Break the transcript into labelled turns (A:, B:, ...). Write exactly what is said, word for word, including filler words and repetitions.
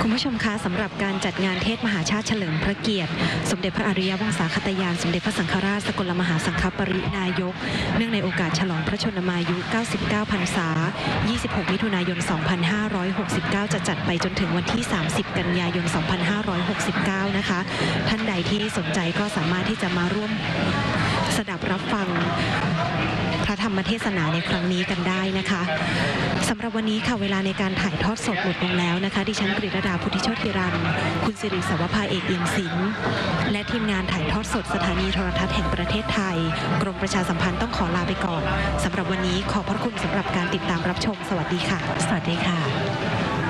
A: คุณผู้ชมคะสำหรับการจัดงานเทศมหาชาติเฉลิมพระเกียรติสมเด็จพระอริยวงศาคตยานสมเด็จพระสังฆราชสกลมหาสังฆปรินายกเนื่องในโอกาสฉลองพระชนมายุเก้าสิบเก้าพรรษายี่สิบหกมิถุนายนสองพันห้าร้อยหกสิบเก้าจะจัดไปจนถึงวันที่สามสิบกันยายนสองพันห้าร้อยหกสิบเก้านะคะท่านใดที่สนใจก็สามารถที่จะมาร่วมสดับรับฟังพระธรรมเทศนาในครั้งนี้กันได้นะคะสำหรับวันนี้ค่ะเวลาในการถ่ายทอดสดหมดลงแล้วนะคะดิฉันกฤษดาพุทธิโชติรันคุณสิริสาวภาเอกเอี่ยมศิลป์และทีมงานถ่ายทอดสดสถานีโทรทัศน์แห่งประเทศไทยกรมประชาสัมพันธ์ต้องขอลาไปก่อนสำหรับวันนี้ขอบพระคุณสำหรับการติดตามรับชมสวัสดีค่ะ
B: สวัสดีค่ะ